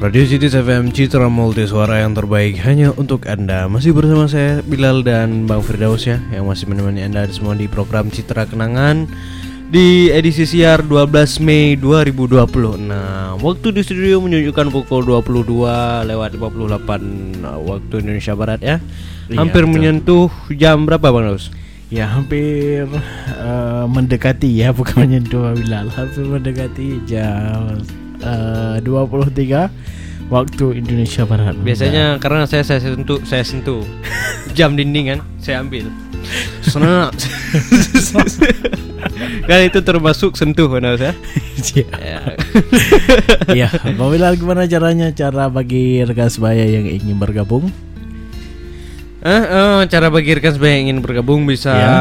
Radio City FM, Citra Multi Suara yang terbaik hanya untuk Anda. Masih bersama saya Bilal dan Bang Firdaus ya, yang masih menemani Anda semua di program Citra Kenangan di edisi siar 12 Mei 2020. Nah, waktu di studio menunjukkan pukul 22:58 waktu Indonesia Barat ya. Hampir menyentuh jam berapa Bang Daus? Ya hampir mendekati ya, bukan menyentuh Bilal. Hampir mendekati jam 23 waktu Indonesia Barat. Biasanya karena saya sentuh jam dinding kan, saya ambil. Senang. Kan itu termasuk sentuh kan ya? Ya, Bang Bilal, gimana cara bagi rekan sebaya yang ingin bergabung? Cara bagi rekan sebaya yang ingin bergabung bisa